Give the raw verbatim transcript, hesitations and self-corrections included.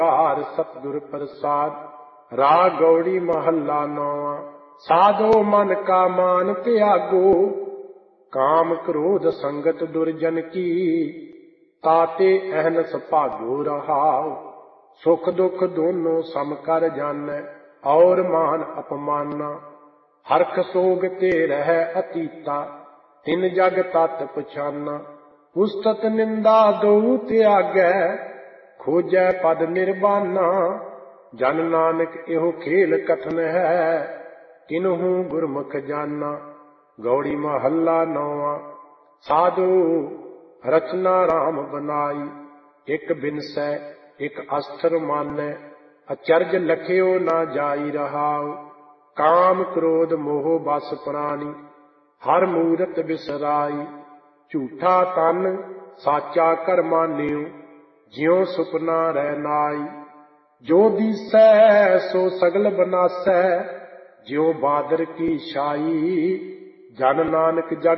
ਕਾਰ ਸਤਿਗੁਰ ਪ੍ਰਸਾਦ। ਰਾਗ ਗੌੜੀ ਮਹੱਲਾ ਨੌਵਾਂ। ਸਾਧੋ ਮਨ ਕਾ ਮਾਨ ਤਿਆਗੋ, ਕਾਮ ਕ੍ਰੋਧ ਸੰਗਤ ਦੁਰਜਨ ਕੀ। ਤਾਤੇ ਅਹਨਸ ਭਾਗੋ ਰਹਾਉ, ਸੁਖ ਦੁਖ ਦੋਨੋਂ ਸਮ ਕਰ ਜਾਨੈ। ਔਰ ਮਾਨ ਅਪਮਾਨਾ, ਹਰਖ ਸੋਗ ਤੇ ਰਹਿ ਅਤੀਤਾ। ਤਿਨ ਜਗ ਤਤ ਪਛਾਨਾ, ਉਸਤਤ ਨਿੰਦਾ ਦਉ ਤਿਆਗੈ। ਖੋਜੈ ਪਦ ਨਿਰਬਾਨਾ, ਜਨ ਨਾਨਕ ਇਹੋ ਖੇਲ ਕਥਨ ਹੈ। ਤਿਨਹੂ ਗੁਰਮੁਖ ਜਾਨਾ। ਗੌੜੀ ਮਹੱਲਾ ਨੌਵਾਂ। ਸਾਧੂ ਰਚਨਾ ਰਾਮ ਬਨਾਈ, ਇਕ ਬਿਨਸੈ ਇਕ ਅਸਥਰ ਮਾਨੈ। ਅਚਰਜ ਲਖਿਓ ਨਾ ਜਾਈ ਰਹਾਉ, ਕਾਮ ਕ੍ਰੋਧ ਮੋਹ ਬਸ ਪ੍ਰਾਣੀ। ਹਰ ਮੂਰਤ ਬਿਸਰਾਈ, ਝੂਠਾ ਤਨ ਸਾਚਾ ਘਰ ਮਾਨਿਓ। ਜਿਉ ਸੁਪਨਾ ਰਹਿ ਨਾਈ, ਜੋ ਦੀਸੈ ਸੋ ਸਗਲ ਬਨਾਸੈ। ਜਿਉ ਬਾਦਰ ਕੀ ਛਾਈ, ਜਨ ਨਾਨਕ ਜਗ